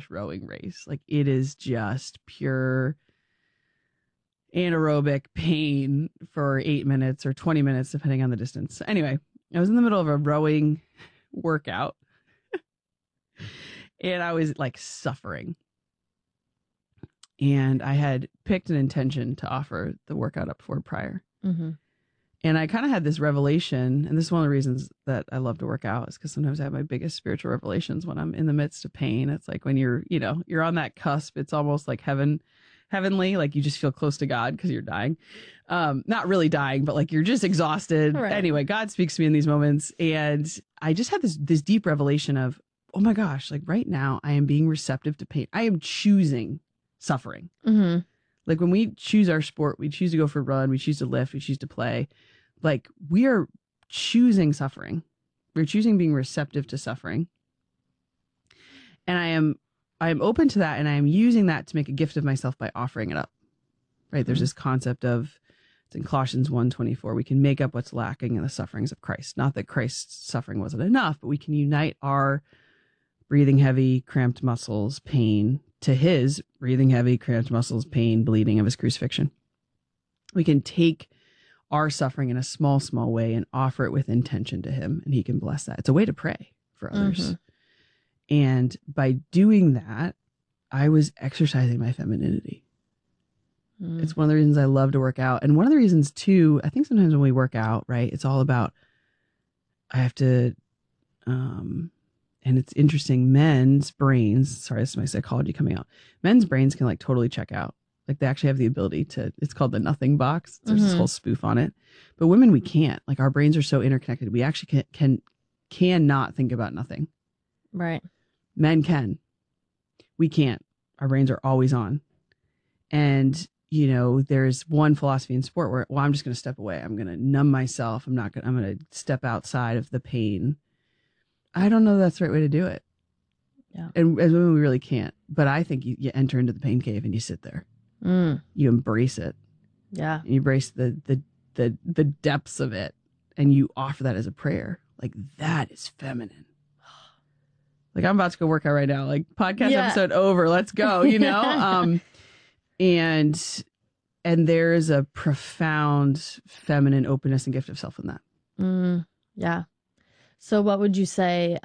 rowing race. Like it is just pure anaerobic pain for 8 minutes or 20 minutes, depending on the distance. Anyway, I was in the middle of a rowing workout and I was like suffering. And I had picked an intention to offer the workout up for prior. Mm-hmm. And I kind of had this revelation, and this is one of the reasons that I love to work out, is because sometimes I have my biggest spiritual revelations when I'm in the midst of pain. It's like when you're on that cusp, it's almost like heavenly, like you just feel close to God because you're dying. Not really dying, but like you're just exhausted. Right. Anyway, God speaks to me in these moments. And I just had this deep revelation of, oh my gosh, like right now I am being receptive to pain. I am choosing suffering. Mm-hmm. Like when we choose our sport, we choose to go for a run, we choose to lift, we choose to play. Like we are choosing suffering. We're choosing being receptive to suffering. And I am open to that, and I am using that to make a gift of myself by offering it up. Right? There's this concept of, it's in Colossians 1:24, we can make up what's lacking in the sufferings of Christ. Not that Christ's suffering wasn't enough, but we can unite our breathing heavy, cramped muscles, pain to his breathing heavy, cramped muscles, pain, bleeding of his crucifixion. We can take our suffering in a small, small way and offer it with intention to him, and he can bless that. It's a way to pray for others. Mm-hmm. And by doing that, I was exercising my femininity. Mm. It's one of the reasons I love to work out. And one of the reasons too, I think sometimes when we work out, right, it's all about, I have to, and it's interesting, men's brains, sorry, this is my psychology coming out. Men's brains can like totally check out. Like they actually have the ability to, it's called the nothing box. There's this whole spoof on it. But women, we can't. Like our brains are so interconnected. We actually cannot think about nothing. Right. Men can. We can't. Our brains are always on. And, you know, there's one philosophy in sport where, well, I'm just going to step away. I'm going to numb myself. I'm going to step outside of the pain. I don't know that's the right way to do it. Yeah. And as women, we really can't. But I think you enter into the pain cave and you sit there. Mm. You embrace it. Yeah. And you embrace the depths of it. And you offer that as a prayer. Like that is feminine. Like I'm about to go work out right now. Like podcast episode over. Let's go, you know? And there is a profound feminine openness and gift of self in that. Yeah. So what would you say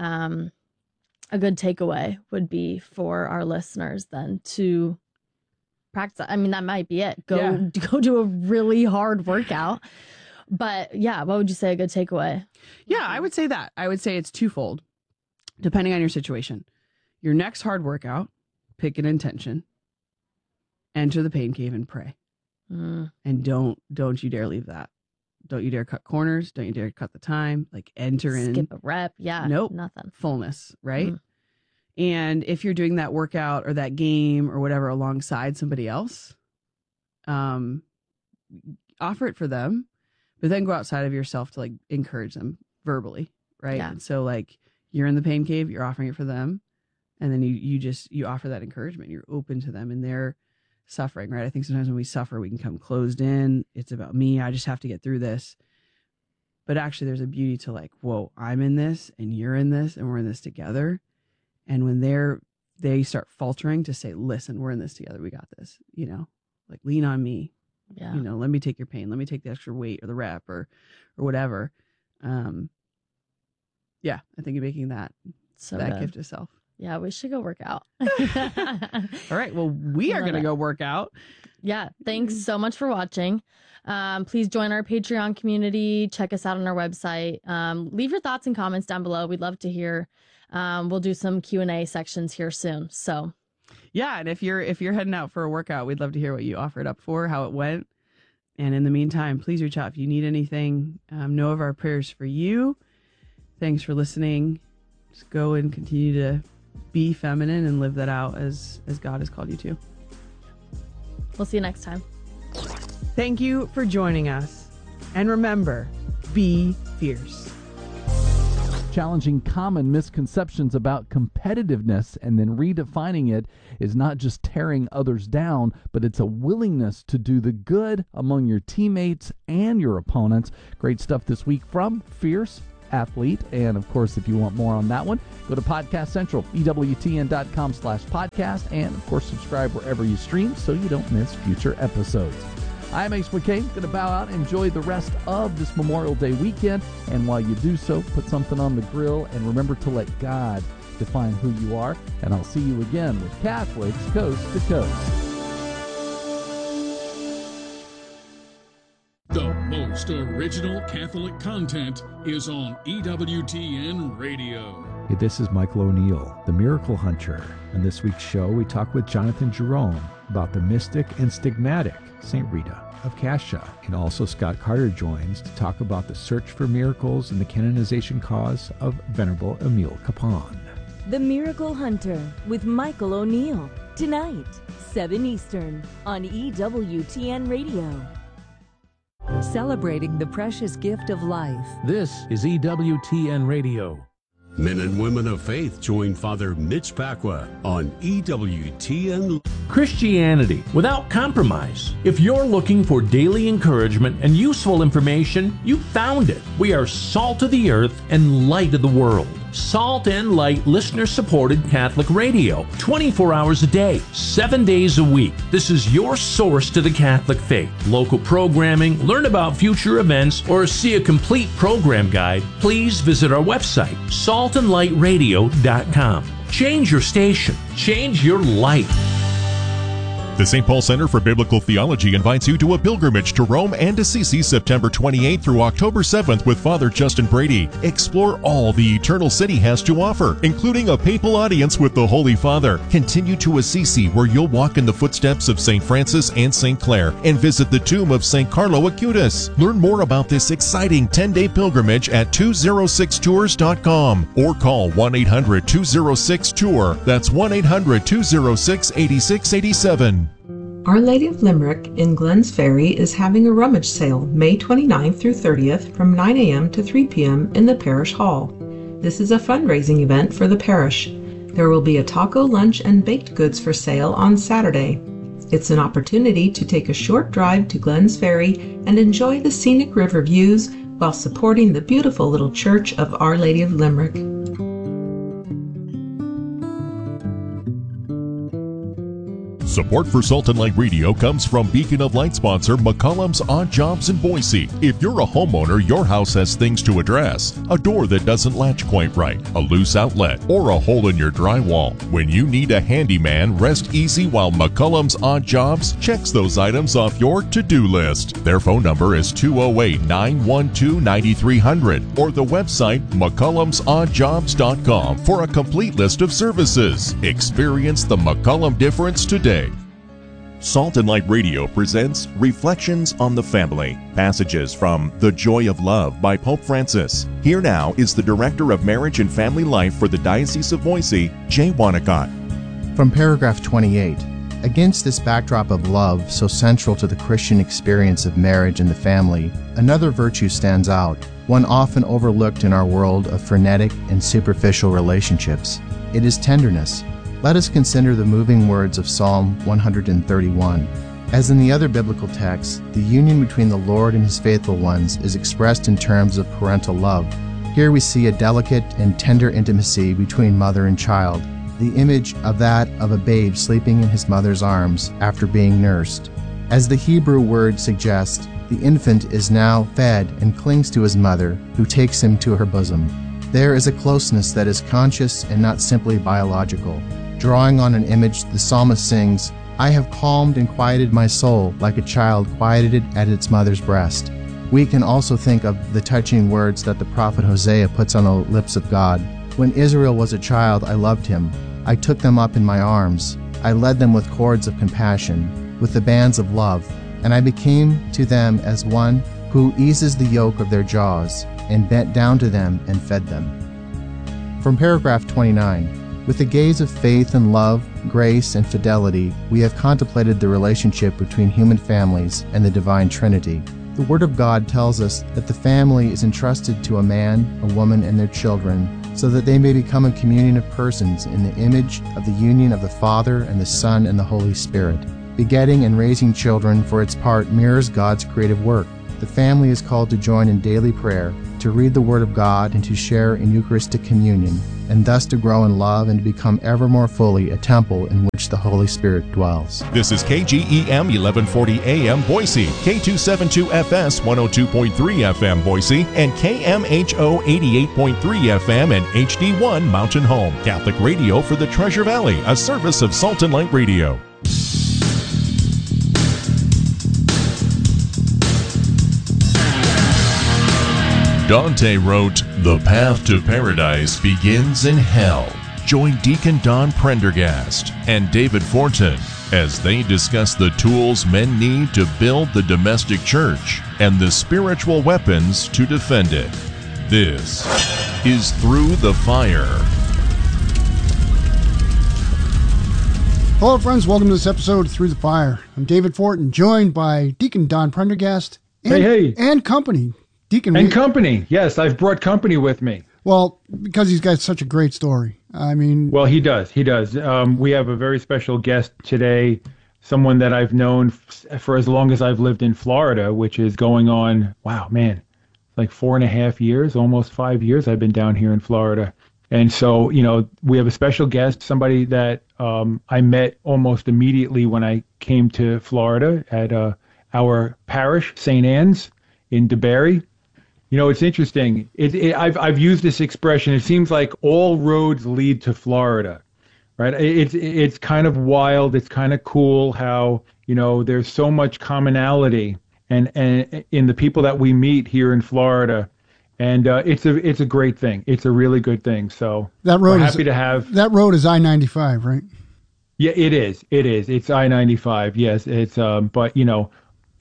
a good takeaway would be for our listeners then to practice? I mean, that might be it. Go do a really hard workout. But yeah, what would you say a good takeaway? Yeah, I would say that. I would say it's twofold, depending on your situation. Your next hard workout, pick an intention, enter the pain cave and pray. And don't you dare leave that. Don't you dare cut corners. Don't you dare cut the time. Like enter in. Skip a rep. Yeah. Nope. Nothing. Fullness, right? And if you're doing that workout or that game or whatever alongside somebody else, offer it for them, but then go outside of yourself to like encourage them verbally, right? Yeah. And so like you're in the pain cave, you're offering it for them, and then you offer that encouragement. You're open to them and their suffering, right? I think sometimes when we suffer, we can come closed in. It's about me. I just have to get through this. But actually, there's a beauty to like, whoa, I'm in this and you're in this and we're in this together. And when they start faltering, to say, listen, we're in this together. We got this, you know, like lean on me. Yeah. You know, let me take your pain. Let me take the extra weight or the rep or whatever. Yeah, I think you're making that gift of self. Yeah, we should go work out. All right. Well, we are going to go work out. Yeah. Thanks so much for watching. Please join our Patreon community. Check us out on our website. Leave your thoughts and comments down below. We'd love to hear. We'll do some Q&A sections here soon. So yeah. And if you're heading out for a workout, we'd love to hear what you offered up for, how it went. And in the meantime, please reach out if you need anything. Know of our prayers for you. Thanks for listening. Just go and continue to be feminine and live that out as God has called you to. We'll see you next time. Thank you for joining us. And remember, be fierce. Challenging common misconceptions about competitiveness and then redefining it is not just tearing others down, but it's a willingness to do the good among your teammates and your opponents. Great stuff this week from Fierce athlete. And of course, if you want more on that one, go to Podcast Central, EWTN.com/podcast, and of course, subscribe wherever you stream so you don't miss future episodes. I'm Ace McCain. Going to bow out and enjoy the rest of this Memorial Day weekend. And while you do so, put something on the grill and remember to let God define who you are. And I'll see you again with Catholics Coast to Coast. The most original Catholic content is on EWTN Radio. Hey, this is Michael O'Neill, the Miracle Hunter. On this week's show, we talk with Jonathan Jerome about the mystic and stigmatic St. Rita of Cascia. And also Scott Carter joins to talk about the search for miracles and the canonization cause of Venerable Emile Capon. The Miracle Hunter with Michael O'Neill. Tonight, 7 Eastern on EWTN Radio. Celebrating the precious gift of life. This is EWTN Radio. Men and women of faith join Father Mitch Pacwa on EWTN. Christianity without compromise. If you're looking for daily encouragement and useful information, you found it. We are salt of the earth and light of the world. Salt and Light listener-supported Catholic radio, 24 hours a day, 7 days a week. This is your source to the Catholic faith. Local programming, learn about future events, or see a complete program guide, please visit our website, saltandlightradio.com. Change your station. Change your life. The St. Paul Center for Biblical Theology invites you to a pilgrimage to Rome and Assisi September 28th through October 7th with Father Justin Brady. Explore all the Eternal City has to offer, including a papal audience with the Holy Father. Continue to Assisi, where you'll walk in the footsteps of St. Francis and St. Clare, and visit the tomb of St. Carlo Acutis. Learn more about this exciting 10-day pilgrimage at 206tours.com or call 1-800-206-TOUR. That's 1-800-206-8687. Our Lady of Limerick in Glens Ferry is having a rummage sale May 29th through 30th from 9 a.m. to 3 p.m. in the Parish Hall. This is a fundraising event for the parish. There will be a taco lunch and baked goods for sale on Saturday. It's an opportunity to take a short drive to Glens Ferry and enjoy the scenic river views while supporting the beautiful little church of Our Lady of Limerick. Support for Salt and Light Radio comes from Beacon of Light sponsor McCollum's Odd Jobs in Boise. If you're a homeowner, your house has things to address. A door that doesn't latch quite right, a loose outlet, or a hole in your drywall. When you need a handyman, rest easy while McCollum's Odd Jobs checks those items off your to-do list. Their phone number is 208-912-9300 or the website McCollum'sOddJobs.com for a complete list of services. Experience the McCollum difference today. Salt and Light Radio presents Reflections on the Family, passages from The Joy of Love by Pope Francis. Here now is the Director of Marriage and Family Life for the Diocese of Boise, Jay Wanacott. From paragraph 28, against this backdrop of love so central to the Christian experience of marriage and the family, another virtue stands out, one often overlooked in our world of frenetic and superficial relationships. It is tenderness. Let us consider the moving words of Psalm 131. As in the other biblical texts, the union between the Lord and His faithful ones is expressed in terms of parental love. Here we see a delicate and tender intimacy between mother and child, the image of that of a babe sleeping in his mother's arms after being nursed. As the Hebrew word suggests, the infant is now fed and clings to his mother, who takes him to her bosom. There is a closeness that is conscious and not simply biological. Drawing on an image, the psalmist sings, "I have calmed and quieted my soul like a child quieted at its mother's breast." We can also think of the touching words that the prophet Hosea puts on the lips of God. "When Israel was a child, I loved him. I took them up in my arms. I led them with cords of compassion, with the bands of love, and I became to them as one who eases the yoke of their jaws, and bent down to them and fed them." From paragraph 29, with the gaze of faith and love, grace and fidelity, we have contemplated the relationship between human families and the Divine Trinity. The Word of God tells us that the family is entrusted to a man, a woman, and their children, so that they may become a communion of persons in the image of the union of the Father and the Son and the Holy Spirit. Begetting and raising children, for its part, mirrors God's creative work. The family is called to join in daily prayer, to read the Word of God and to share in Eucharistic communion, and thus to grow in love and to become ever more fully a temple in which the Holy Spirit dwells. This is KGEM 1140 AM Boise, K272FS 102.3 FM Boise, and KMHO 88.3 FM and HD1 Mountain Home. Catholic radio for the Treasure Valley, a service of Salt and Light Radio. Dante wrote, "The path to paradise begins in hell." Join Deacon Don Prendergast and David Fortin as they discuss the tools men need to build the domestic church and the spiritual weapons to defend it. This is Through the Fire. Hello, friends. Welcome to this episode of Through the Fire. I'm David Fortin, joined by Deacon Don Prendergast and company. Deacon and company. Yes, I've brought company with me. Well, because he's got such a great story. I mean... Well, he does. He does. We have a very special guest today, someone that I've known for as long as I've lived in Florida, which is going on, wow, man, like 4.5 years, almost 5 years I've been down here in Florida. And so, you know, we have a special guest, somebody that I met almost immediately when I came to Florida at our parish, St. Anne's in DeBary. You know, it's interesting. I've used this expression. It seems like all roads lead to Florida, right? It's kind of wild. It's kind of cool how, you know, there's so much commonality and in the people that we meet here in Florida, and it's a great thing. It's a really good thing. So we're happy to have that road is I-95, right? Yeah, it is. It is. It's I-95. Yes, it's. But you know,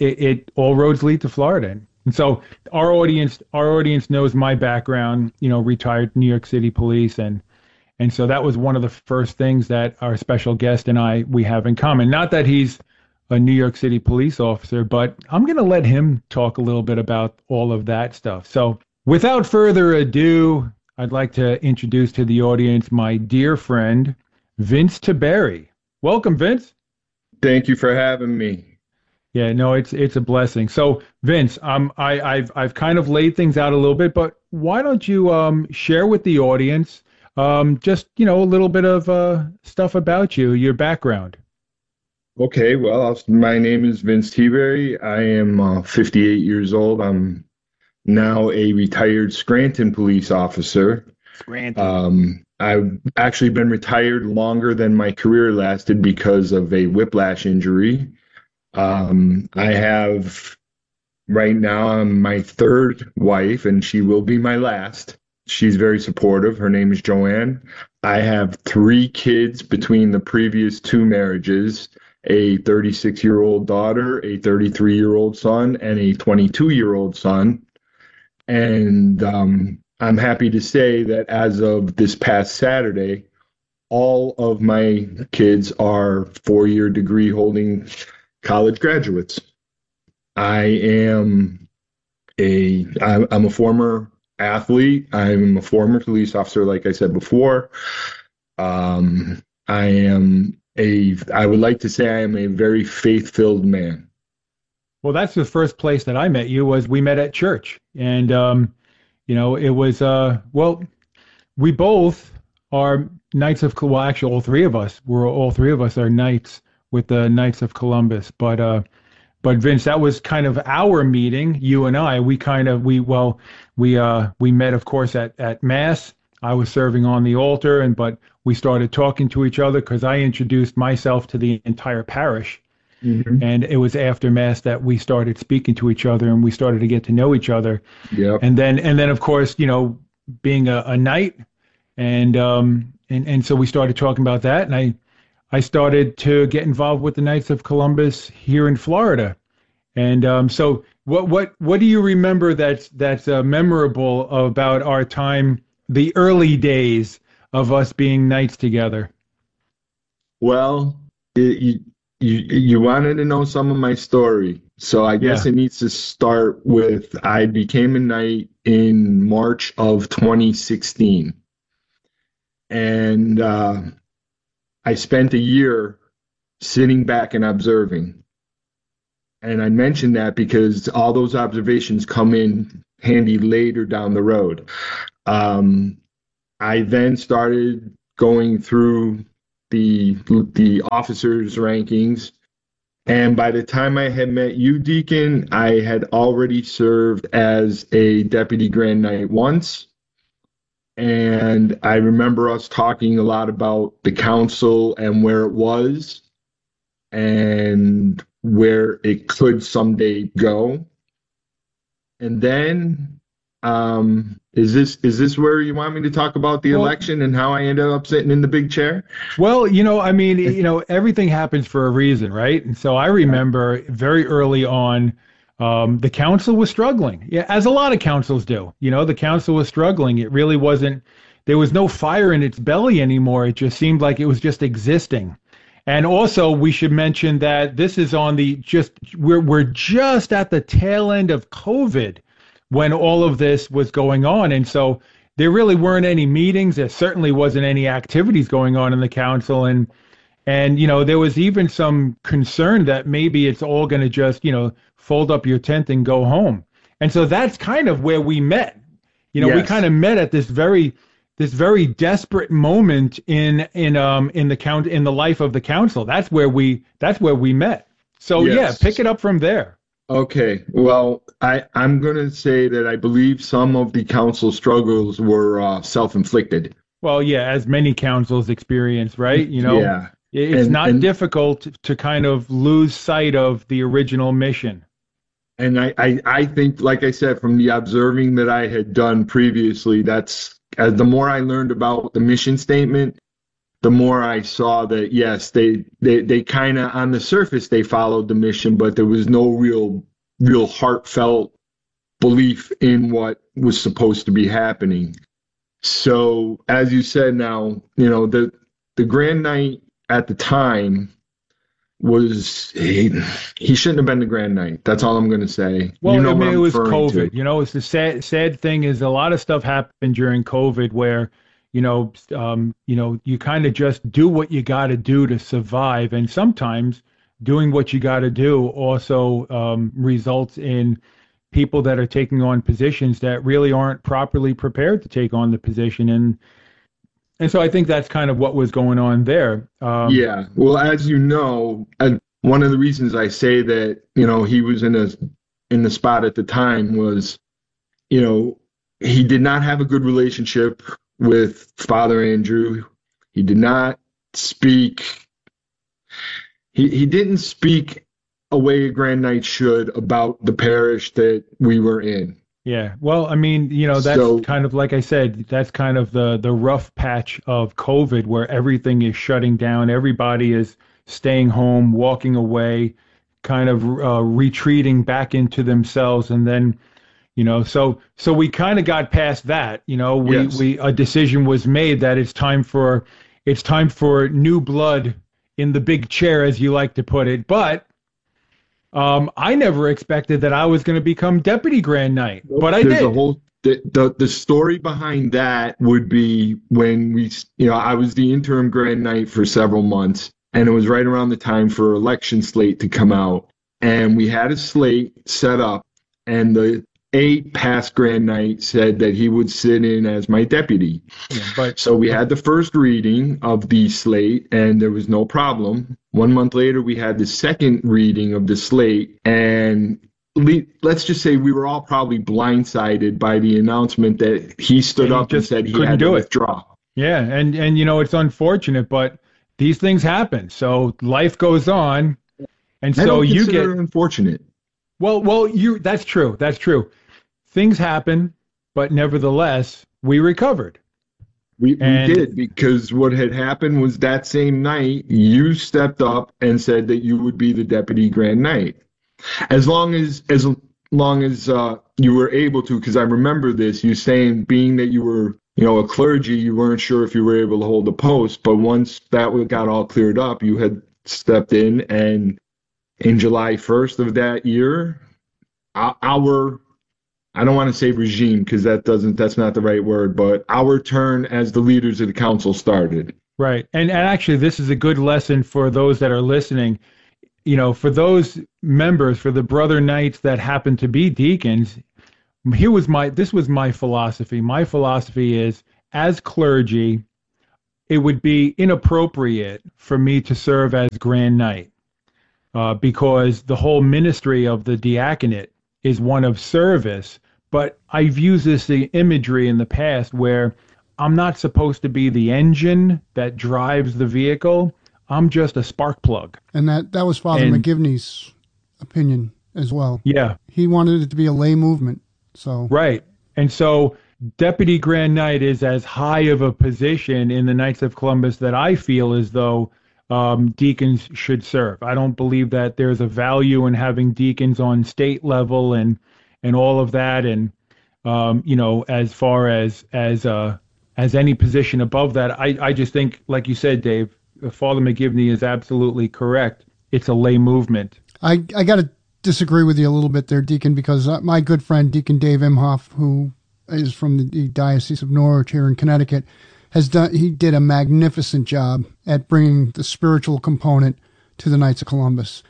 it all roads lead to Florida. And so our audience knows my background, you know, retired New York City police. And so that was one of the first things that our special guest and we have in common. Not that he's a New York City police officer, but I'm going to let him talk a little bit about all of that stuff. So without further ado, I'd like to introduce to the audience my dear friend, Vince Tiberi. Welcome, Vince. Thank you for having me. Yeah, no, it's a blessing. So, Vince, I've kind of laid things out a little bit, but why don't you share with the audience just, you know, a little bit of stuff about you, your background. Okay, well, my name is Vince Tiberi. I am 58 years old. I'm now a retired Scranton police officer. Scranton. I've actually been retired longer than my career lasted because of a whiplash injury. I have right now, I'm my third wife, and she will be my last. She's very supportive. Her name is Joanne. I have 3 kids between the previous 2 marriages, a 36-year-old daughter, a 33-year-old son, and a 22-year-old son. And I'm happy to say that as of this past Saturday, all of my kids are 4-year degree holding college graduates. I'm a former athlete. I'm a former police officer, like I said before. I would like to say I am a very faith-filled man. Well, that's the first place that I met you. We met at church. And, you know, it was, well, we both are Knights of, well, actually all three of us are Knights with the Knights of Columbus. But Vince, that was kind of our meeting, you and I. We met, of course, at Mass. I was serving on the altar, but we started talking to each other because I introduced myself to the entire parish. Mm-hmm. And it was after Mass that we started speaking to each other, and we started to get to know each other. Yep. And then of course, you know, being a knight, and so we started talking about that, and I started to get involved with the Knights of Columbus here in Florida. And so what do you remember that's memorable about our time, the early days of us being Knights together? Well, you wanted to know some of my story. So I guess It needs to start with, I became a Knight in March of 2016. And I spent a year sitting back and observing. And I mention that because all those observations come in handy later down the road. I then started going through the officers' rankings. And by the time I had met you, Deacon, I had already served as a deputy Grand Knight once. And I remember us talking a lot about the council and where it was and where it could someday go. And then, is this where you want me to talk about the election and how I ended up sitting in the big chair? Well, I mean, everything happens for a reason, right? And so I remember very early on, the council was struggling. Yeah, as a lot of councils do. The council was struggling. It really wasn't, there was no fire in its belly anymore. It just seemed like it was just existing. And also, we should mention that this is on we're just at the tail end of COVID when all of this was going on. And so there really weren't any meetings. There certainly wasn't any activities going on in the council. And there was even some concern that maybe it's all going to just, fold up your tent and go home. And so that's kind of where we met. Yes. We kind of met at this very desperate moment in the life of the council. That's where we met. So yes. Yeah, pick it up from there. Okay. Well, I'm going to say that I believe some of the council struggles were self-inflicted. Well, yeah, as many councils experience, right? Yeah. It's not difficult to kind of lose sight of the original mission. And I think, like I said, from the observing that I had done previously, that's the more I learned about the mission statement, the more I saw that, yes, they kind of, on the surface, they followed the mission, but there was no real heartfelt belief in what was supposed to be happening. So, as you said now, the Grand Knight at the time was, he shouldn't have been the Grand Knight. That's all I'm going to say. Well, it was COVID. It's the sad thing is a lot of stuff happened during COVID where, you kind of just do what you got to do to survive. And sometimes doing what you got to do also results in people that are taking on positions that really aren't properly prepared to take on the position. And so I think that's kind of what was going on there. Yeah. Well, as you know, one of the reasons I say that, he was in the spot at the time was, he did not have a good relationship with Father Andrew. He did not speak. He didn't speak a way a Grand Knight should about the parish that we were in. Yeah, well, I mean, that's kind of, like I said, that's kind of the rough patch of COVID where everything is shutting down. Everybody is staying home, walking away, kind of retreating back into themselves. And then, so we kind of got past that. Yes. A decision was made that it's time for new blood in the big chair, as you like to put it. But I never expected that I was going to become Deputy Grand Knight, but I did. The story behind that would be when I was the interim Grand Knight for several months, and it was right around the time for election slate to come out, and we had a slate set up, and the past Grand Knight said that he would sit in as my deputy. Yeah, so we had the first reading of the slate, and there was no problem. 1 month later, we had the second reading of the slate, and let's just say we were all probably blindsided by the announcement that he stood up and said he had to withdraw. Yeah, and it's unfortunate, but these things happen. So life goes on, and so you get unfortunate. Well, that's true. That's true. Things happen, but nevertheless, we recovered. We did, because what had happened was that same night, you stepped up and said that you would be the Deputy Grand Knight. As long as you were able to, because I remember this, you saying, being that you were, a clergy, you weren't sure if you were able to hold the post, but once that got all cleared up, you had stepped in, and in July 1st of that year, our I don't want to say regime, because that's not the right word, but our turn as the leaders of the council started. Right. And actually, this is a good lesson for those that are listening. For those members, for the brother knights that happen to be deacons, this was my philosophy. My philosophy is, as clergy, it would be inappropriate for me to serve as Grand Knight, because the whole ministry of the diaconate is one of service. But I've used this imagery in the past where I'm not supposed to be the engine that drives the vehicle. I'm just a spark plug. And that was Father McGivney's opinion as well. Yeah. He wanted it to be a lay movement. So right. And so Deputy Grand Knight is as high of a position in the Knights of Columbus that I feel as though deacons should serve. I don't believe that there's a value in having deacons on state level and all of that. And, as far as any position above that, I just think, like you said, Dave, Father McGivney is absolutely correct. It's a lay movement. I got to disagree with you a little bit there, Deacon, because my good friend, Deacon Dave Imhoff, who is from the Diocese of Norwich here in Connecticut, he did a magnificent job at bringing the spiritual component to the Knights of Columbus.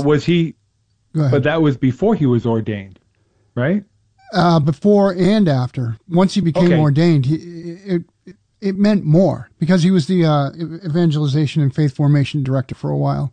But that was before he was ordained, right? Before and after. Once he became ordained, it meant more because he was the evangelization and faith formation director for a while.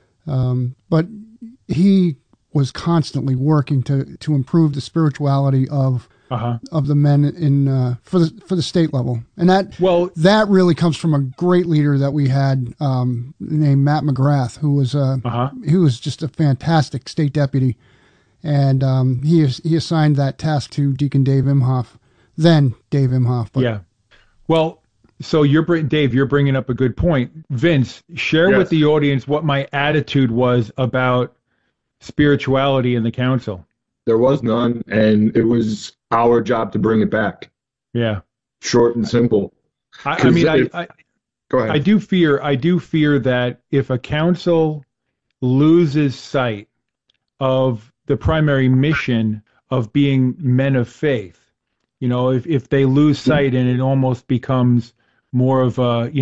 But he was constantly working to improve the spirituality of the men in for the state level, and that really comes from a great leader that we had named Matt McGrath, who was just a fantastic state deputy, and he assigned that task to Deacon Dave Imhoff, then Dave Imhoff. But yeah, well, so Dave, you're bringing up a good point. Vince, share with the audience what my attitude was about spirituality in the council. There was none, and it was our job to bring it back. Yeah. Short and simple. Go ahead. I do fear that if a council loses sight of the primary mission of being men of faith, if they lose sight and it almost becomes more of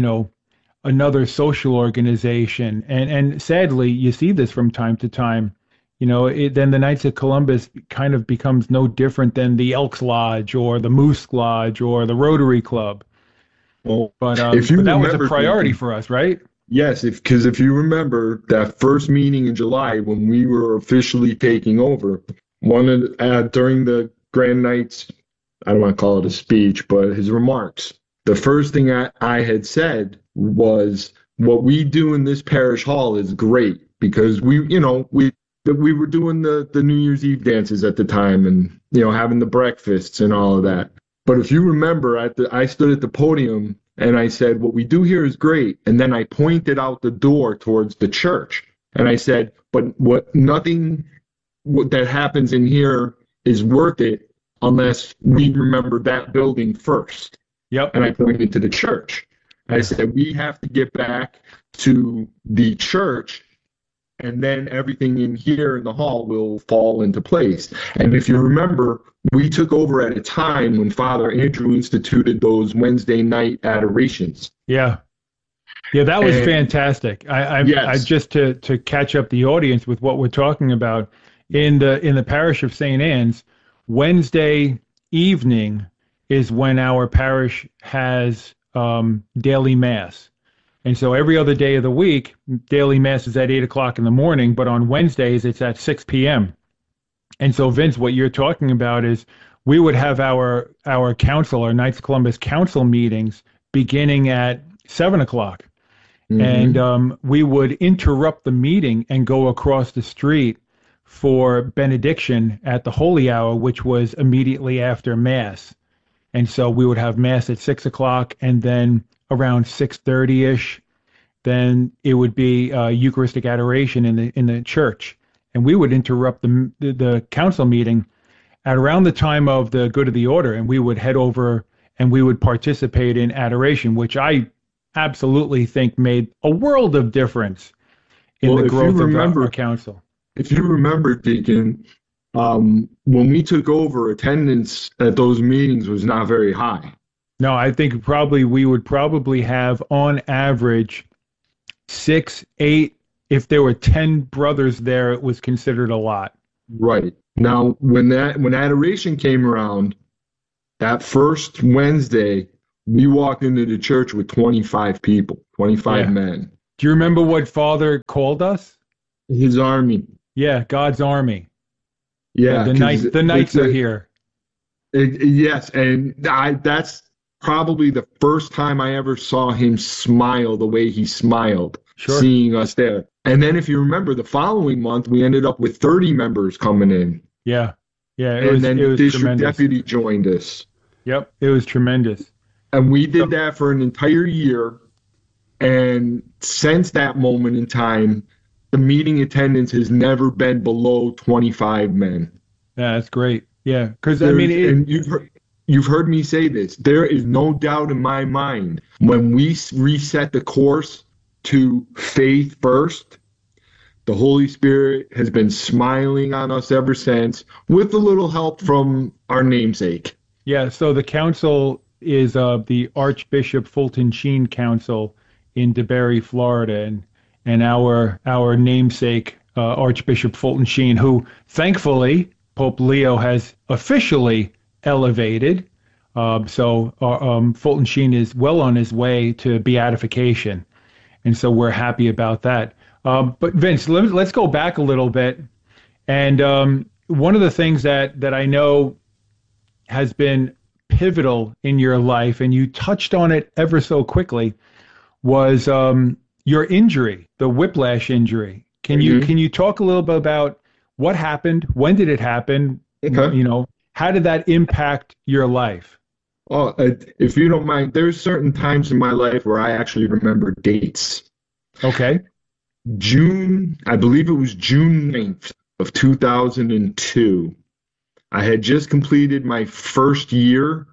another social organization, and sadly you see this from time to time. Then the Knights of Columbus kind of becomes no different than the Elks Lodge or the Moose Lodge or the Rotary Club. Well, but that was a priority for us, right? Yes, because if you remember that first meeting in July when we were officially taking over, during the Grand Knight's, I don't want to call it a speech, but his remarks, the first thing I had said was, what we do in this parish hall is great because we were doing the New Year's Eve dances at the time and, having the breakfasts and all of that. But if you remember, I stood at the podium and I said, what we do here is great. And then I pointed out the door towards the church. And I said, but nothing that happens in here is worth it unless we remember that building first. Yep. And I pointed to the church. I said, we have to get back to the church, and then everything in here in the hall will fall into place. And if you remember, we took over at a time when Father Andrew instituted those Wednesday night adorations. Yeah. Yeah, that was fantastic. I just to catch up the audience with what we're talking about, in the parish of St. Anne's, Wednesday evening is when our parish has daily mass. And so every other day of the week, daily mass is at 8:00 in the morning, but on Wednesdays it's at 6 p.m. And so, Vince, what you're talking about is we would have our council, our Knights of Columbus council meetings beginning at 7:00. Mm-hmm. And we would interrupt the meeting and go across the street for benediction at the Holy Hour, which was immediately after Mass. And so we would have Mass at 6:00, and then around 6:30ish, then it would be Eucharistic adoration in the church, and we would interrupt the council meeting at around the time of the Good of the Order, and we would head over and we would participate in adoration, which I absolutely think made a world of difference in the growth of our council. If you remember, Deacon, when we took over, attendance at those meetings was not very high. No, I think we would probably have on average 6, 8. If there were 10 brothers there, it was considered a lot. Right. Now, when adoration came around, that first Wednesday, we walked into the church with 25 people, 25 men. Do you remember what Father called us? His army. Yeah, God's army. Yeah, the knights are here. Yes, and that's probably the first time I ever saw him smile the way he smiled, seeing us there. And then if you remember, the following month, we ended up with 30 members coming in. Yeah. Then the district deputy joined us. Yep, it was tremendous. And we did that for an entire year. And since that moment in time, the meeting attendance has never been below 25 men. Yeah, that's great. Yeah, because and you've heard me say this. There is no doubt in my mind when we reset the course to faith first, the Holy Spirit has been smiling on us ever since, with a little help from our namesake. Yeah. So the council is the Archbishop Fulton Sheen Council in DeBary, Florida, and our namesake Archbishop Fulton Sheen, who thankfully Pope Leo has officially elevated. So Fulton Sheen is well on his way to beatification, and so we're happy about that. But Vince, let's go back a little bit, and one of the things that I know has been pivotal in your life, and you touched on it ever so quickly, was your injury, the whiplash injury. Can you talk a little bit about what happened? When did it happen? Okay. How did that impact your life? Oh, if you don't mind, there's certain times in my life where I actually remember dates. Okay. I believe it was June 9th of 2002. I had just completed my first year.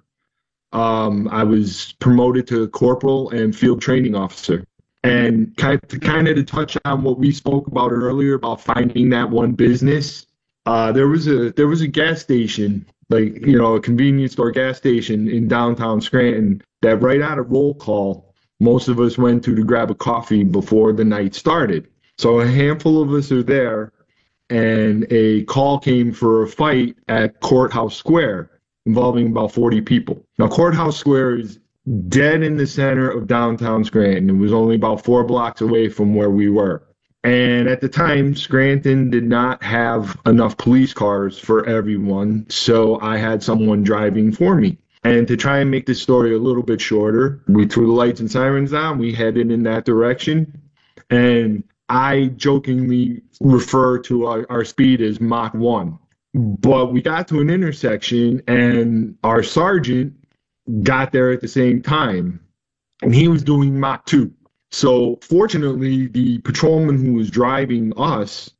I was promoted to corporal and field training officer. And kind of to touch on what we spoke about earlier about finding that one business, there was a gas station, like, a convenience store gas station in downtown Scranton that right out of roll call, most of us went to grab a coffee before the night started. So a handful of us are there, and a call came for a fight at Courthouse Square involving about 40 people. Now, Courthouse Square is dead in the center of downtown Scranton. It was only about 4 blocks away from where we were. And at the time, Scranton did not have enough police cars for everyone, so I had someone driving for me. And to try and make this story a little bit shorter, we threw the lights and sirens on, we headed in that direction, and I jokingly refer to our speed as Mach 1. But we got to an intersection, and our sergeant got there at the same time, and he was doing Mach 2. So fortunately, the patrolman who was driving us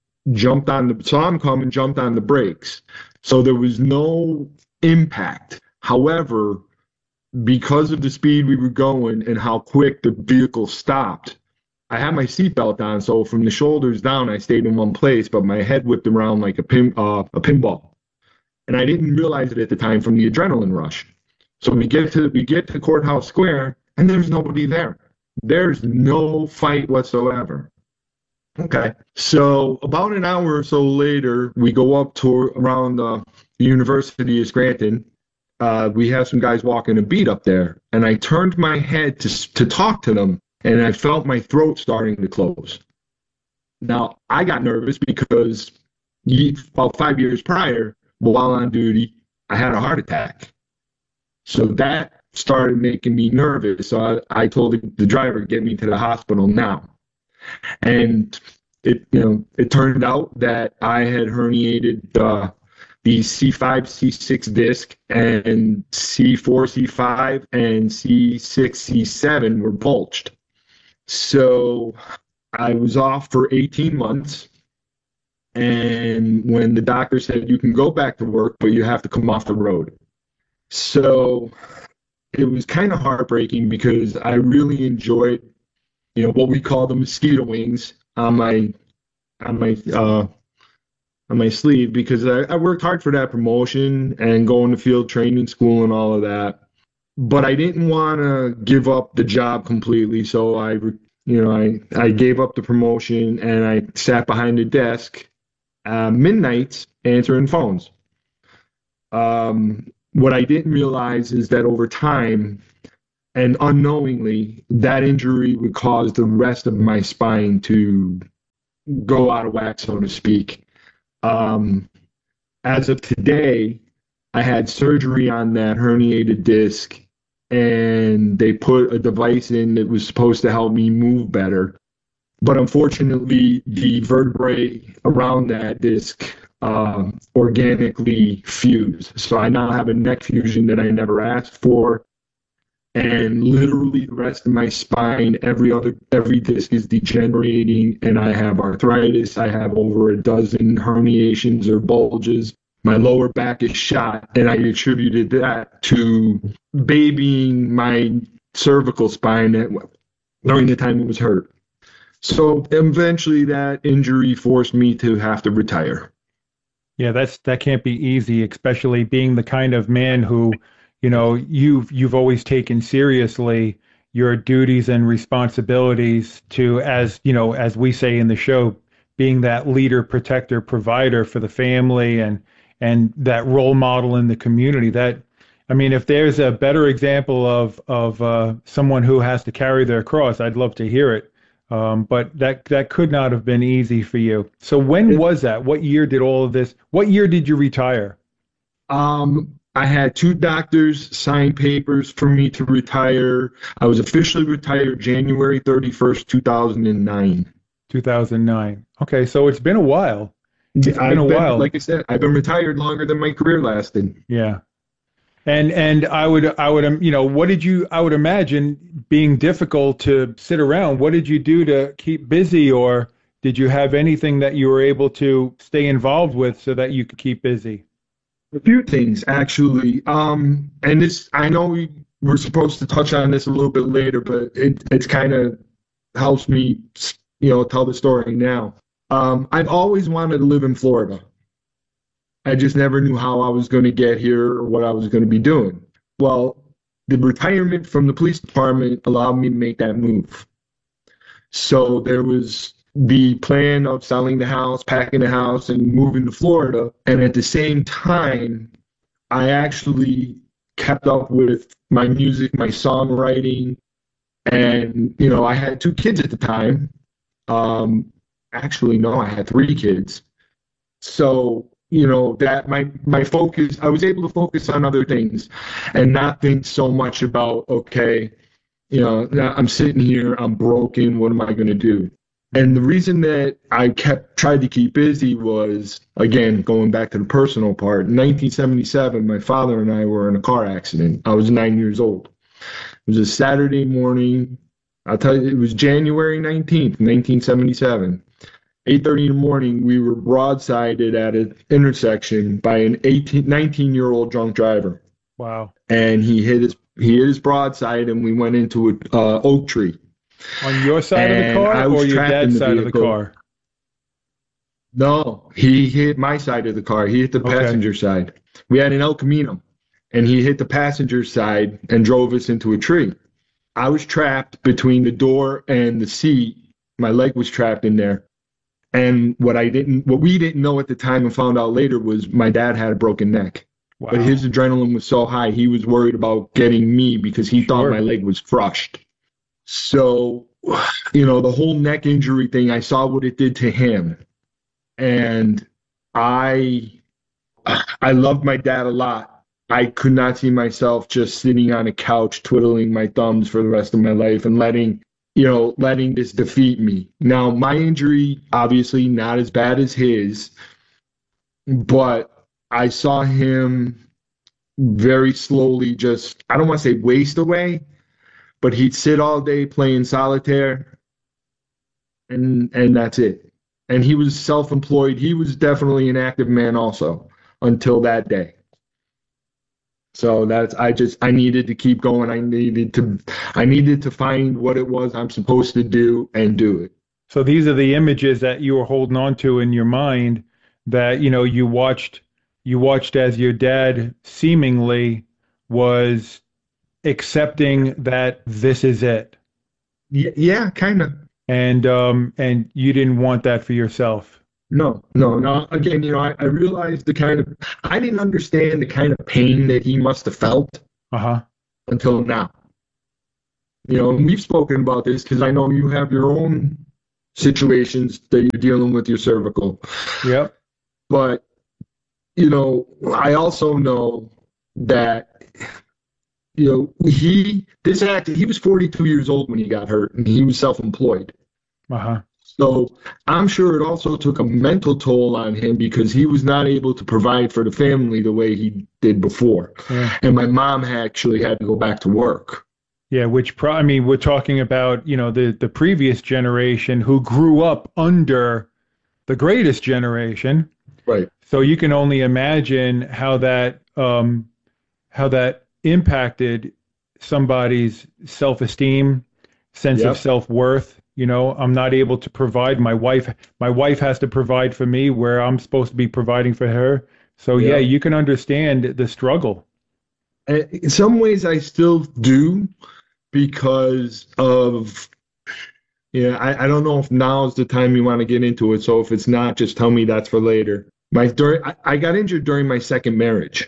saw him come and jumped on the brakes. So there was no impact. However, because of the speed we were going and how quick the vehicle stopped, I had my seatbelt on, so from the shoulders down, I stayed in one place, but my head whipped around like a pinball. And I didn't realize it at the time from the adrenaline rush. So we get to Courthouse Square, and there's nobody there. There's no fight whatsoever. Okay. So about an hour or so later, we go up to around the University of Scranton. We have some guys walking a beat up there, and I turned my head to talk to them, and I felt my throat starting to close. Now, I got nervous because about 5 years prior, while on duty, I had a heart attack. So that started making me nervous. So I told the driver, get me to the hospital now. And it turned out that I had herniated the C5, C6 disc, and C4, C5, and C6, C7 were bulged. So I was off for 18 months. And when the doctor said, you can go back to work, but you have to come off the road. So it was kind of heartbreaking because I really enjoyed, what we call the mosquito wings on my sleeve, because I worked hard for that promotion and going to field training school and all of that. But I didn't want to give up the job completely, so I gave up the promotion and I sat behind the desk midnights answering phones. What I didn't realize is that over time and unknowingly, that injury would cause the rest of my spine to go out of whack, so to speak. As of today, I had surgery on that herniated disc, and they put a device in that was supposed to help me move better. But unfortunately, the vertebrae around that disc organically fused. So I now have a neck fusion that I never asked for. And literally the rest of my spine, every disc is degenerating, and I have arthritis. I have over a dozen herniations or bulges. My lower back is shot, and I attributed that to babying my cervical spine during the time it was hurt. So eventually that injury forced me to have to retire. Yeah, that can't be easy, especially being the kind of man who, you've always taken seriously your duties and responsibilities to, as we say in the show, being that leader, protector, provider for the family and that role model in the community. If there's a better example of someone who has to carry their cross, I'd love to hear it. But that could not have been easy for you. So when was that? What year did all of this? What year did you retire? I had 2 doctors sign papers for me to retire. I was officially retired January 31st, 2009. 2009. Okay, so it's been a while. It's been a while. Like I said, I've been retired longer than my career lasted. Yeah. And I would I would imagine being difficult to sit around. What did you do to keep busy, or did you have anything that you were able to stay involved with so that you could keep busy? A few things, actually. And this, I know we're supposed to touch on this a little bit later, but it's kind of helps me, tell the story now. I've always wanted to live in Florida. I just never knew how I was going to get here or what I was going to be doing. Well, the retirement from the police department allowed me to make that move. So there was the plan of selling the house, packing the house, and moving to Florida. And at the same time, I actually kept up with my music, my songwriting. And, I had 2 kids at the time. Actually, no, I had 3 kids. So, that my focus, I was able to focus on other things and not think so much about, okay, I'm sitting here, I'm broken, what am I going to do? And the reason that I tried to keep busy was, again, going back to the personal part. In 1977, my father and I were in a car accident. I was 9 years old. It was a Saturday morning. I'll tell you, it was January 19th, 1977. 8:30 in the morning, we were broadsided at an intersection by an 19-year-old drunk driver. Wow. And he hit his broadside, and we went into an oak tree. On your side of the car or your dad's side of the car? No, he hit my side of the car. He hit the passenger side. We had an El Camino, and he hit the passenger side and drove us into a tree. I was trapped between the door and the seat. My leg was trapped in there. And what we didn't know at the time and found out later was my dad had a broken neck. Wow. But his adrenaline was so high, he was worried about getting me because he thought my leg was crushed. So, the whole neck injury thing, I saw what it did to him. And I loved my dad a lot. I could not see myself just sitting on a couch twiddling my thumbs for the rest of my life and letting this defeat me. Now, my injury, obviously not as bad as his, but I saw him very slowly just, I don't want to say waste away, but he'd sit all day playing solitaire, and that's it. And he was self-employed. He was definitely an active man also until that day. So I needed to keep going. I needed to find what it was I'm supposed to do and do it. So these are the images that you were holding on to in your mind that, you watched as your dad seemingly was accepting that this is it. Yeah, kind of. And you didn't want that for yourself. No. Again, I realized I didn't understand the kind of pain that he must have felt until now. And we've spoken about this because I know you have your own situations that you're dealing with your cervical. Yep. But, I also know that, he was 42 years old when he got hurt, and he was self-employed. So I'm sure it also took a mental toll on him because he was not able to provide for the family the way he did before. Yeah. And my mom actually had to go back to work. Yeah, we're talking about, the previous generation who grew up under the greatest generation. Right. So you can only imagine how that impacted somebody's self-esteem, sense of self-worth. I'm not able to provide. My wife has to provide for me where I'm supposed to be providing for her. So yeah, you can understand the struggle. In some ways I still do because of, I don't know if now is the time you want to get into it. So if it's not, just tell me that's for later. I got injured during my second marriage.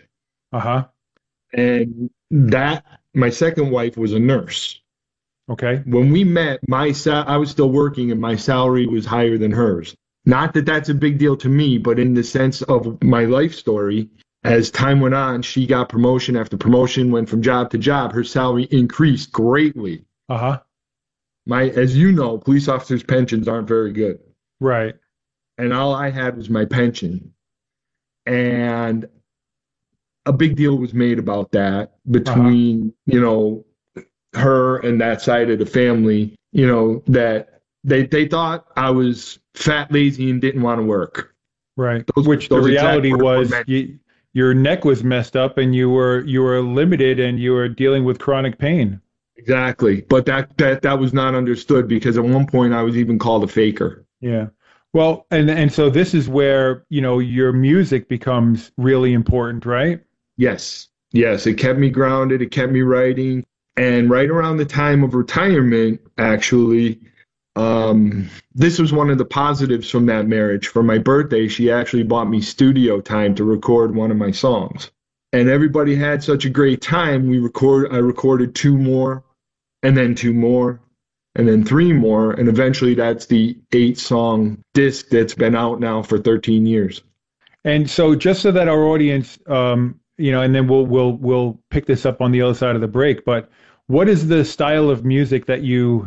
And my second wife was a nurse. Okay. When we met, I was still working and my salary was higher than hers. Not that that's a big deal to me, but in the sense of my life story, as time went on, she got promotion after promotion, went from job to job. Her salary increased greatly. As you know, police officers' pensions aren't very good. Right. And all I had was my pension. And a big deal was made about that between, her and that side of the family, that they thought I was fat, lazy, and didn't want to work. Right. Which the reality was your neck was messed up and you were limited and you were dealing with chronic pain. Exactly. But that was not understood because at one point I was even called a faker. Yeah. Well, and so this is where, your music becomes really important, right? Yes. It kept me grounded. It kept me writing. And right around the time of retirement, actually, this was one of the positives from that marriage. For my birthday, she actually bought me studio time to record one of my songs. And everybody had such a great time. I recorded 2 more, and then 2 more, and then 3 more. And eventually that's the 8-song disc that's been out now for 13 years. And so just so that our audience, and then we'll pick this up on the other side of the break, but what is the style of music the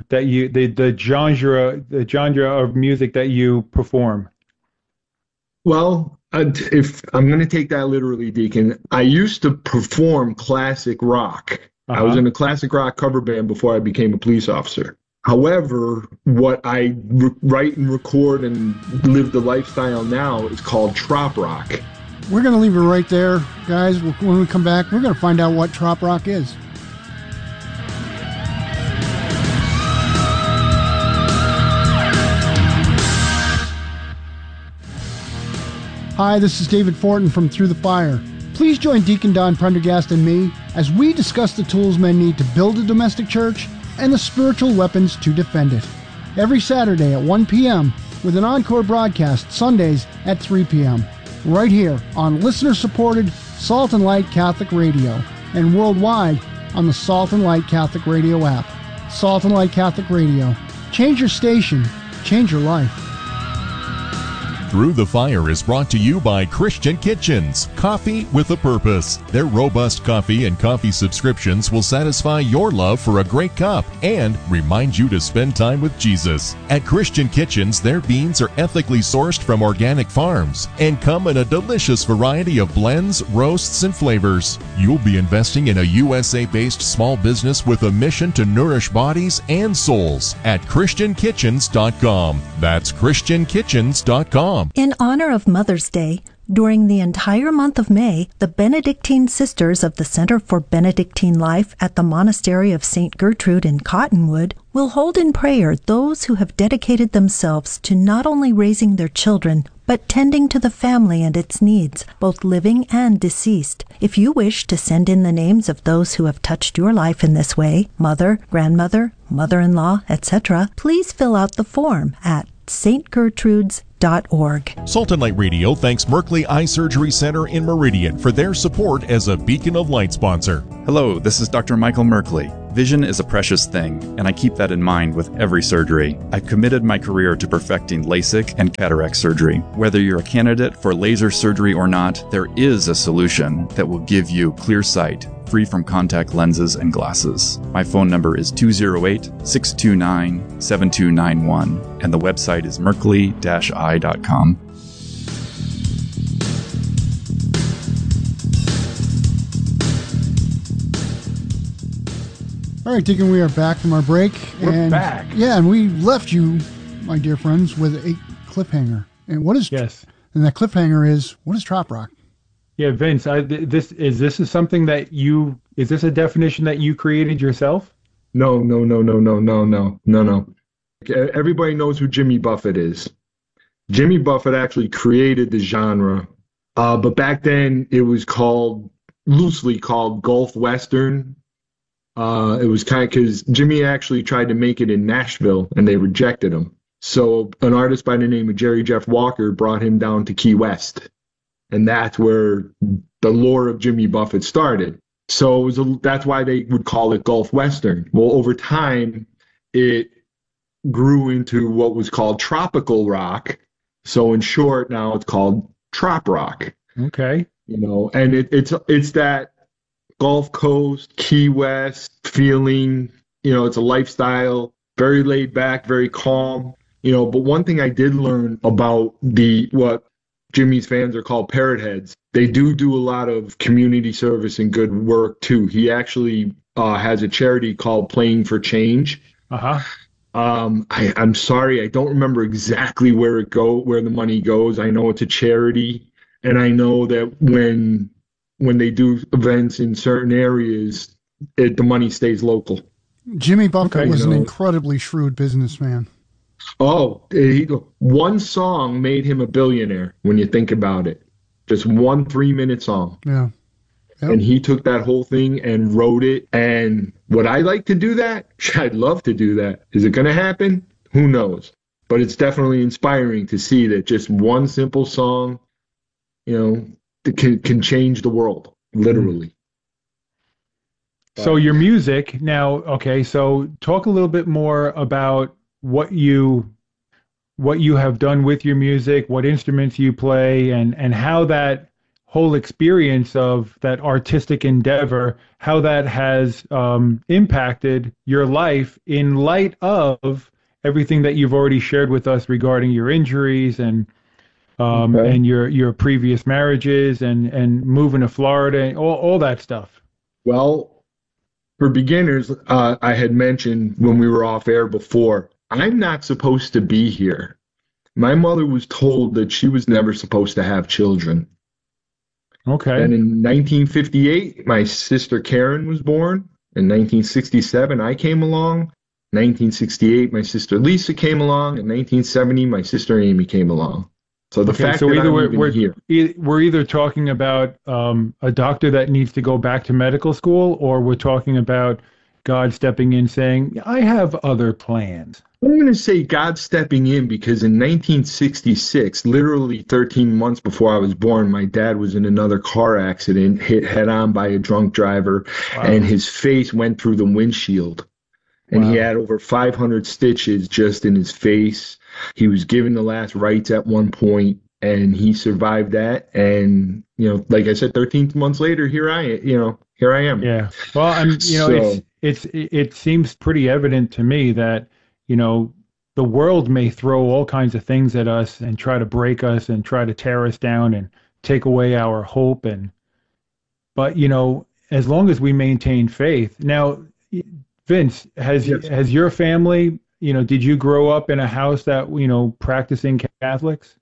genre of music that you perform? Well, if I'm going to take that literally, Deacon, I used to perform classic rock. I was in a classic rock cover band before I became a police officer. However, what I write and record and live the lifestyle now is called trop rock. We're going to leave it right there, guys. When we come back, we're going to find out what trop rock is. Hi, this is David Fortin from Through the Fire. Please join Deacon Don Prendergast and me as we discuss the tools men need to build a domestic church and the spiritual weapons to defend it. Every Saturday at 1 p.m. with an encore broadcast Sundays at 3 p.m. right here on listener-supported Salt and Light Catholic Radio and worldwide on the Salt and Light Catholic Radio app. Salt and Light Catholic Radio. Change your station. Change your life. Through the Fire is brought to you by Christian Kitchens, coffee with a purpose. Their robust coffee and coffee subscriptions will satisfy your love for a great cup and remind you to spend time with Jesus. At Christian Kitchens, their beans are ethically sourced from organic farms and come in a delicious variety of blends, roasts, and flavors. You'll be investing in a USA-based small business with a mission to nourish bodies and souls at ChristianKitchens.com. That's ChristianKitchens.com. In honor of Mother's Day, during the entire month of May, the Benedictine Sisters of the Center for Benedictine Life at the Monastery of St. Gertrude in Cottonwood will hold in prayer those who have dedicated themselves to not only raising their children, but tending to the family and its needs, both living and deceased. If you wish to send in the names of those who have touched your life in this way, mother, grandmother, mother-in-law, etc., please fill out the form at stgertrudes.org. Salt and Light Radio thanks Merkley Eye Surgery Center in Meridian for their support as a Beacon of Light sponsor. Hello, this is Dr. Michael Merkley. Vision is a precious thing, and I keep that in mind with every surgery. I've committed my career to perfecting LASIK and cataract surgery. Whether you're a candidate for laser surgery or not, there is a solution that will give you clear sight, free from contact lenses and glasses. My phone number is 208-629-7291, and the website is merkley-eye.com. All right, Deacon, we are back from our break. We're back. Yeah, and we left you, my dear friends, with a cliffhanger. And what is? Yes. And that cliffhanger is, what is trop rock? Yeah, Vince, this is something that is this a definition that you created yourself? No. Everybody knows who Jimmy Buffett is. Jimmy Buffett actually created the genre, but back then it was loosely called Gulf Western. It was kind of because Jimmy actually tried to make it in Nashville and they rejected him. So an artist by the name of Jerry Jeff Walker brought him down to Key West. And that's where the lore of Jimmy Buffett started. So that's why they would call it Gulf Western. Well, over time, it grew into what was called tropical rock. So in short, now it's called trop rock. Okay. And it's that Gulf Coast, Key West feeling, it's a lifestyle, very laid back, very calm, but one thing I did learn about what Jimmy's fans are called parrot heads, they do a lot of community service and good work too. He actually has a charity called Playing for Change. Uh-huh. I'm sorry, I don't remember exactly where the money goes. I know it's a charity, and I know that when they do events in certain areas, the money stays local. Jimmy Buffett was an incredibly shrewd businessman. Oh, one song made him a billionaire when you think about it. Just one 3-minute song. Yeah. Yep. And he took that whole thing and wrote it. And would I like to do that? I'd love to do that. Is it going to happen? Who knows? But it's definitely inspiring to see that just one simple song, can change the world, literally. So your music now, so talk a little bit more about what you have done with your music, what instruments you play, and how that whole experience of that artistic endeavor, how that has impacted your life in light of everything that you've already shared with us regarding your injuries and your previous marriages and moving to Florida and all that stuff. Well, for beginners, I had mentioned when we were off air before, I'm not supposed to be here. My mother was told that she was never supposed to have children. Okay. And in 1958, my sister Karen was born. In 1967, I came along. 1968, my sister Lisa came along. In 1970, my sister Amy came along. So the fact that I'm even here. We're either talking about a doctor that needs to go back to medical school, or we're talking about God stepping in saying, I have other plans. I'm going to say God stepping in because in 1966, literally 13 months before I was born, my dad was in another car accident, hit head on by a drunk driver, and his face went through the windshield. And he had over 500 stitches just in his face. He was given the last rites at one point, and he survived that. And, like I said, 13 months later, here I am. Yeah. Well, it seems pretty evident to me that, the world may throw all kinds of things at us and try to break us and try to tear us down and take away our hope. But, as long as we maintain faith. Now, Vince, has your family, did you grow up in a house that, practicing Catholics?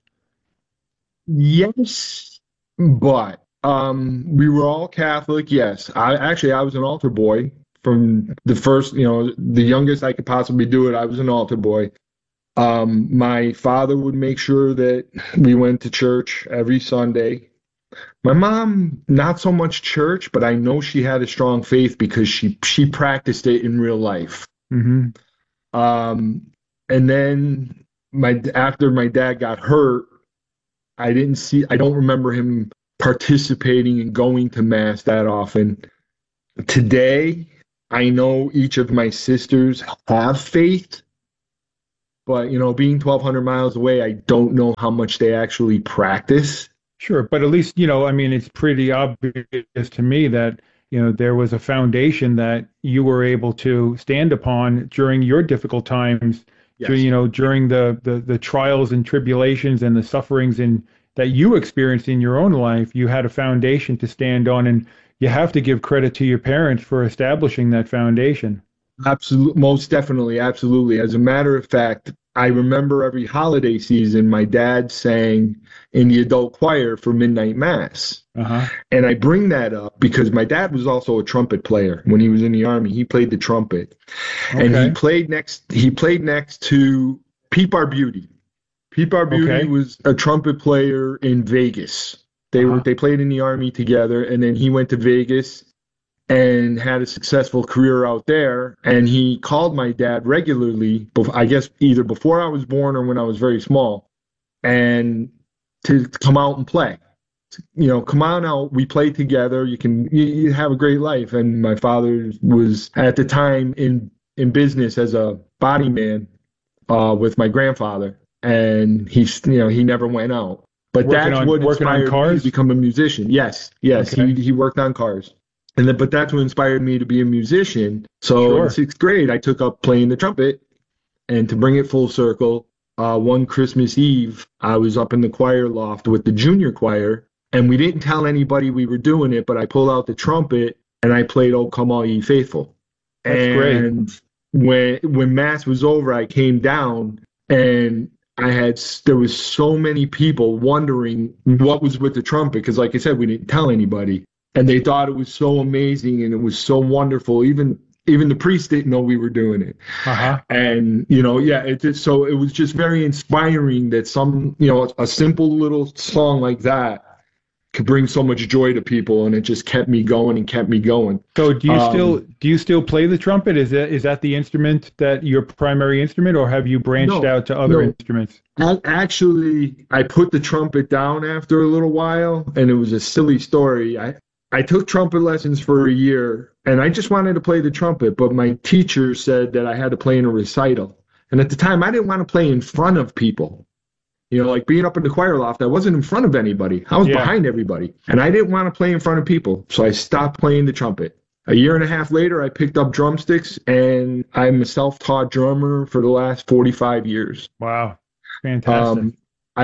Yes, but we were all Catholic, yes. I was an altar boy. From the first, the youngest I could possibly do it, I was an altar boy. My father would make sure that we went to church every Sunday. My mom, not so much church, but I know she had a strong faith because she practiced it in real life. Mm-hmm. And then after my dad got hurt, I don't remember him participating and going to mass that often. Today, I know each of my sisters have faith, but being 1,200 miles away, I don't know how much they actually practice. Sure, but at least, it's pretty obvious to me that, there was a foundation that you were able to stand upon during your difficult times, Yes. during the trials and tribulations and the sufferings that you experienced in your own life. You had a foundation to stand on, and you have to give credit to your parents for establishing that foundation. Absolutely, most definitely, absolutely. As a matter of fact, I remember every holiday season, my dad sang in the adult choir for midnight mass. Uh-huh. And I bring that up because my dad was also a trumpet player when he was in the Army. He played the trumpet. Okay. And he played next to Pete Barbuti. Pete Barbuti was a trumpet player in Vegas. They played in the Army together, and then he went to Vegas and had a successful career out there. And he called my dad regularly, I guess either before I was born or when I was very small, and to come out and play. Come on out. We play together. You have a great life. And my father was at the time in business as a body man with my grandfather, and he never went out. But that's what inspired me to become a musician. Yes, okay. He worked on cars. But that's what inspired me to be a musician. So in 6th grade, I took up playing the trumpet. And to bring it full circle, one Christmas Eve, I was up in the choir loft with the junior choir, and we didn't tell anybody we were doing it, but I pulled out the trumpet and I played "Oh Come All Ye Faithful." That's great. When Mass was over, I came down, and there was so many people wondering what was with the trumpet, because like I said, we didn't tell anybody. And they thought it was so amazing and it was so wonderful. Even the priest didn't know we were doing it. Uh-huh. And, so it was just very inspiring that a simple little song like that could bring so much joy to people. And it just kept me going and kept me going. So do you still play the trumpet? Is that the instrument your primary instrument, or have you branched out to other instruments? Actually, I put the trumpet down after a little while, and it was a silly story. I took trumpet lessons for a year, and I just wanted to play the trumpet, but my teacher said that I had to play in a recital. And at the time, I didn't want to play in front of people. Like being up in the choir loft, I wasn't in front of anybody. I was behind everybody, and I didn't want to play in front of people, so I stopped playing the trumpet. A year and a half later, I picked up drumsticks, and I'm a self-taught drummer for the last 45 years. Wow. Fantastic.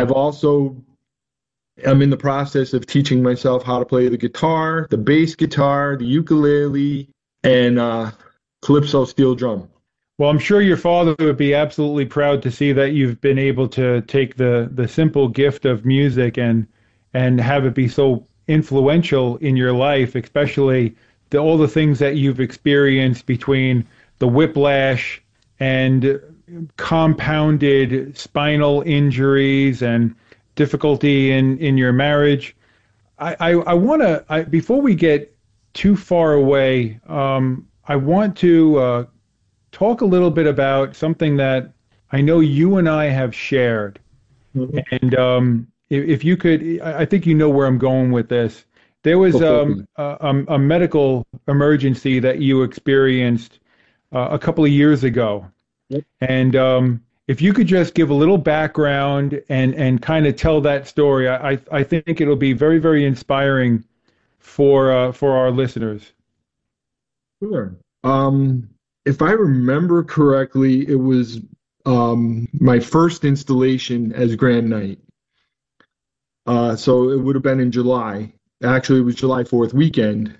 I'm in the process of teaching myself how to play the guitar, the bass guitar, the ukulele, and calypso steel drum. Well, I'm sure your father would be absolutely proud to see that you've been able to take the simple gift of music and have it be so influential in your life, especially all the things that you've experienced between the whiplash and compounded spinal injuries and difficulty in your marriage. I want to, before we get too far away, I want to talk a little bit about something that I know you and I have shared. Mm-hmm. And if you could, I think you know where I'm going with this. There was a medical emergency that you experienced a couple of years ago. Yep. And if you could just give a little background and kind of tell that story, I think it'll be very, very inspiring for our listeners. Sure. If I remember correctly, it was my first installation as Grand Knight. So it would have been in July. Actually, it was July 4th weekend.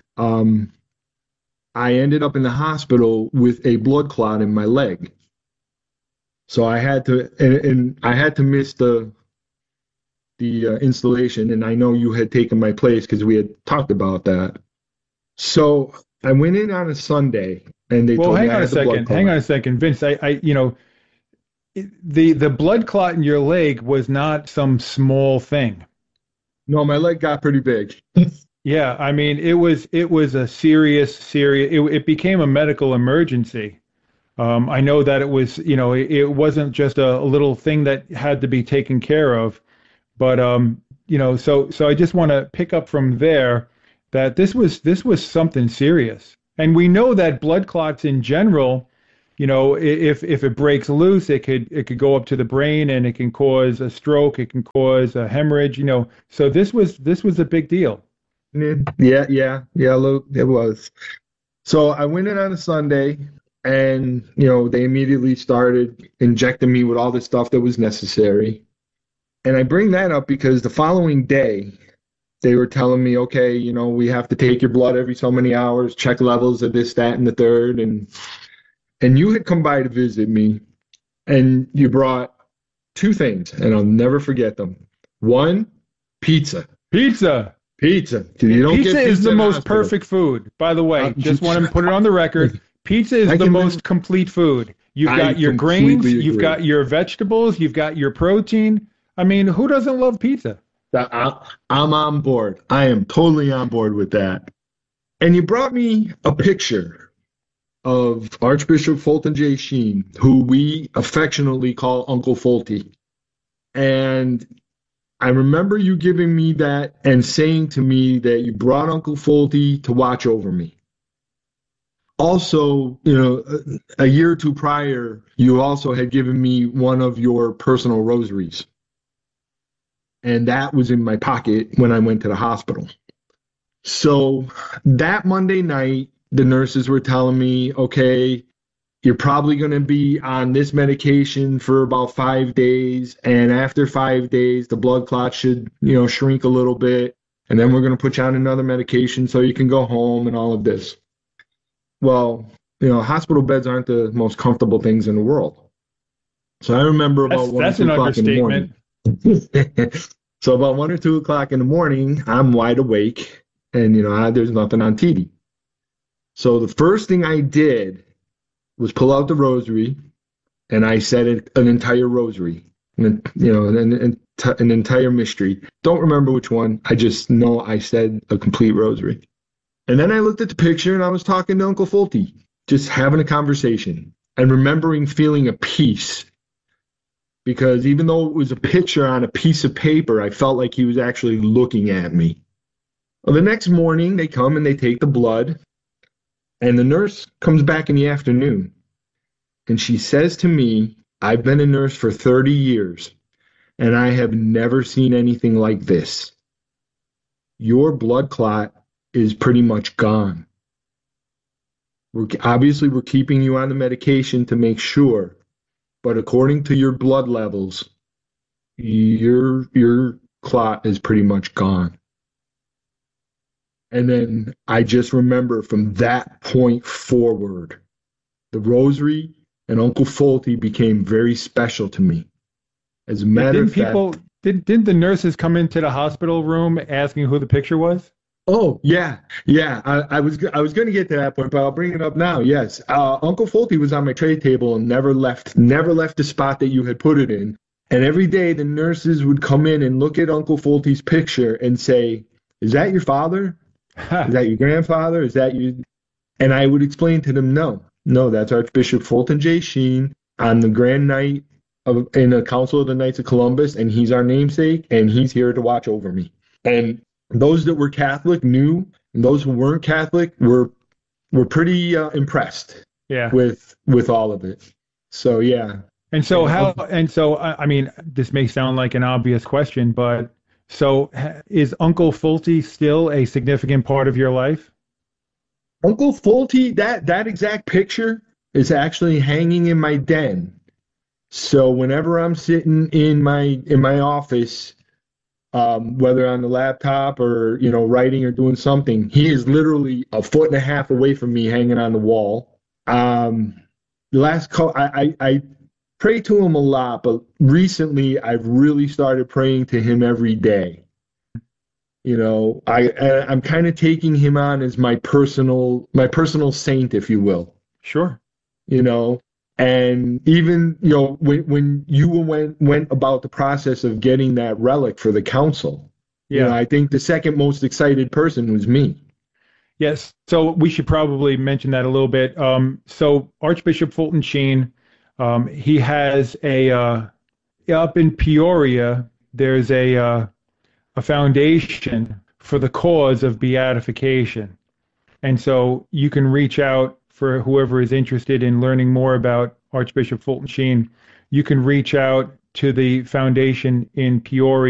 I ended up in the hospital with a blood clot in my leg. So I had to miss the installation, and I know you had taken my place because we had talked about that. So I went in on a Sunday, and they told me I had the blood clot. Hang on a second, Vince. The blood clot in your leg was not some small thing. No, my leg got pretty big. Yeah, I mean, it was a serious. It became a medical emergency. I know that it was, it wasn't just a little thing that had to be taken care of, but so I just want to pick up from there that this was something serious, and we know that blood clots in general, if it breaks loose, it could go up to the brain and it can cause a stroke, it can cause a hemorrhage, so this was a big deal. Yeah, it was. So I went in on a Sunday. And, they immediately started injecting me with all the stuff that was necessary. And I bring that up because the following day, they were telling me, okay, we have to take your blood every so many hours, check levels of this, that, and the third. And you had come by to visit me, and you brought two things, and I'll never forget them. One, pizza. Pizza. Pizza is the most perfect food, by the way. Just want to put it on the record. Pizza is the most complete food. You've got your grains, you've got your vegetables, you've got your protein. I mean, who doesn't love pizza? I'm on board. I am totally on board with that. And you brought me a picture of Archbishop Fulton J. Sheen, who we affectionately call Uncle Fulty. And I remember you giving me that and saying to me that you brought Uncle Fulty to watch over me. Also, a year or two prior, you also had given me one of your personal rosaries. And that was in my pocket when I went to the hospital. So that Monday night, the nurses were telling me, okay, you're probably going to be on this medication for about 5 days. And after 5 days, the blood clot should, shrink a little bit. And then we're going to put you on another medication so you can go home and all of this. Well, hospital beds aren't the most comfortable things in the world. So I remember about 1 or 2 o'clock in the morning. So about 1 or 2 o'clock in the morning, I'm wide awake, and there's nothing on TV. So the first thing I did was pull out the rosary, and I said an entire rosary, an entire mystery. Don't remember which one. I just know I said a complete rosary. And then I looked at the picture and I was talking to Uncle Fulty, just having a conversation and remembering feeling a peace. Because even though it was a picture on a piece of paper, I felt like he was actually looking at me. Well, the next morning they come and they take the blood, and the nurse comes back in the afternoon. And she says to me, I've been a nurse for 30 years and I have never seen anything like this. Your blood clot is pretty much gone. We're keeping you on the medication to make sure, but according to your blood levels, your clot is pretty much gone. And then I just remember from that point forward, the rosary and Uncle Fulty became very special to me. As a matter of fact, didn't the nurses come into the hospital room asking who the picture was? Oh, yeah. I was going to get to that point, but I'll bring it up now. Yes. Uncle Fulty was on my tray table and never left the spot that you had put it in. And every day the nurses would come in and look at Uncle Fulty's picture and say, is that your father? Is that your grandfather? Is that you? And I would explain to them, no, that's Archbishop Fulton J. Sheen on the grand night in the Council of the Knights of Columbus, and he's our namesake, and he's here to watch over me. And those that were Catholic knew, and those who weren't Catholic were pretty impressed with all of it. So, yeah. And so I mean, this may sound like an obvious question, but so is Uncle Fulty still a significant part of your life? Uncle Fulty, that exact picture is actually hanging in my den. So whenever I'm sitting in my office, whether on the laptop or, writing or doing something, he is literally 1.5 feet away from me hanging on the wall. I pray to him a lot, but recently I've really started praying to him every day. I'm kind of taking him on as my personal saint, if you will. Sure. And even, when you went about the process of getting that relic for the council, I think the second most excited person was me. Yes, so we should probably mention that a little bit. So Archbishop Fulton Sheen, he has up in Peoria, there's a foundation for the cause of beatification. And so you can reach out for whoever is interested in learning more about Archbishop Fulton Sheen. You can reach out to the foundation in Peoria.